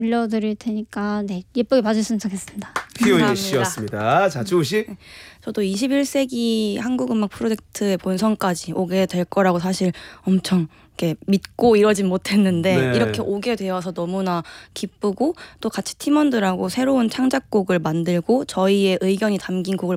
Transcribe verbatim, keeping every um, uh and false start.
들려드릴 테니까 네 예쁘게 봐주셨으면 좋겠습니다. 희윤이 씨였습니다. 자, 주우 씨. 저도 이십일 세기 한국음악 프로젝트의 본선까지 오게 될 거라고 사실 엄청 이렇게 믿고 이러진 못했는데 네. 이렇게 오게 되어서 너무나 기쁘고 또 같이 팀원들하고 새로운 창작곡을 만들고 저희의 의견이 담긴 곡을